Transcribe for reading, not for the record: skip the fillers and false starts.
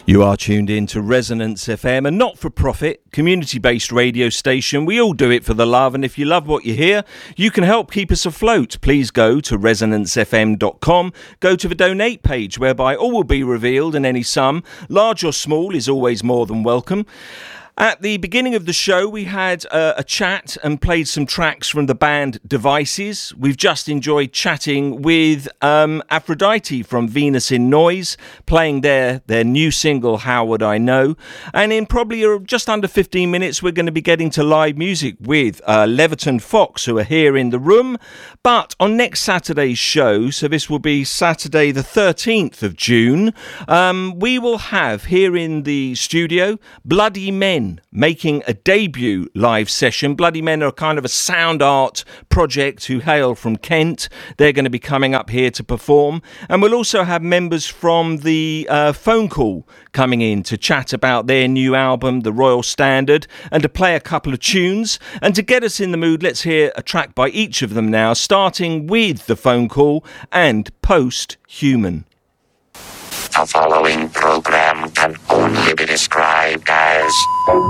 You are tuned in to Resonance FM, a not-for-profit, community-based radio station. We all do it for the love, and if you love what you hear, you can help keep us afloat. Please go to resonancefm.com, go to the donate page, whereby all will be revealed, and any sum, large or small, is always more than welcome. At the beginning of the show, we had a chat and played some tracks from the band Devices. We've just enjoyed chatting with Aphrodite from Venus in Noise, playing their new single, How Would I Know? And in probably just under 15 minutes, we're going to be getting to live music with Leverton Fox, who are here in the room. But on next Saturday's show, so this will be Saturday the 13th of June, we will have here in the studio Bloody Men, making a debut live session. Bloody Men are kind of a sound art project who hail from Kent. They're going to be coming up here to perform. And we'll also have members from the Phone Call coming in to chat about their new album, The Royal Standard, and to play a couple of tunes. And to get us in the mood, let's hear a track by each of them now, starting with The Phone Call and Post-Human. The following program can only be described as